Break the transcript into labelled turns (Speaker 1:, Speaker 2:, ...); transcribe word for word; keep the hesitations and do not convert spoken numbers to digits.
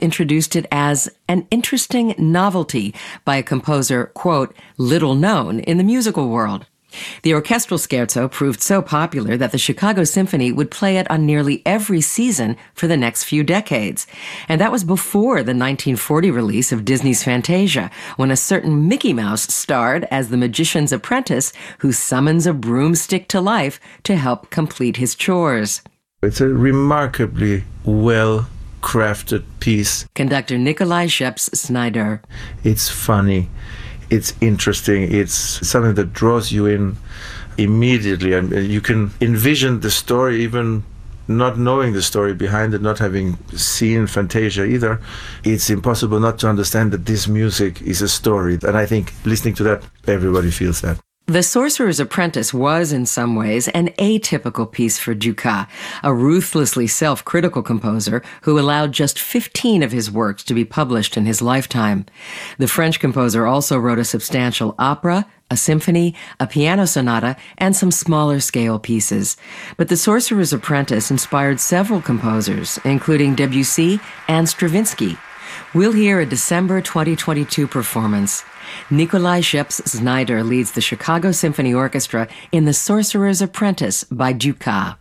Speaker 1: introduced it as an interesting novelty by a composer, quote, little known in the musical world. The orchestral scherzo proved so popular that the Chicago Symphony would play it on nearly every season for the next few decades. And that was before the nineteen forty release of Disney's Fantasia, when a certain Mickey Mouse starred as the magician's apprentice who summons a broomstick to life to help complete his chores.
Speaker 2: It's a remarkably well-crafted piece.
Speaker 1: Conductor Nikolai Scheps-Snyder.
Speaker 2: It's funny. It's interesting. It's something that draws you in immediately. And you can envision the story even not knowing the story behind it, not having seen Fantasia either. It's impossible not to understand that this music is a story. And I think listening to that, everybody feels that.
Speaker 1: The Sorcerer's Apprentice was, in some ways, an atypical piece for Dukas, a ruthlessly self-critical composer who allowed just fifteen of his works to be published in his lifetime. The French composer also wrote a substantial opera, a symphony, a piano sonata, and some smaller-scale pieces. But The Sorcerer's Apprentice inspired several composers, including Debussy and Stravinsky. We'll hear a December twenty twenty-two performance. Nikolai Scheps-Snyder leads the Chicago Symphony Orchestra in The Sorcerer's Apprentice by Dukas.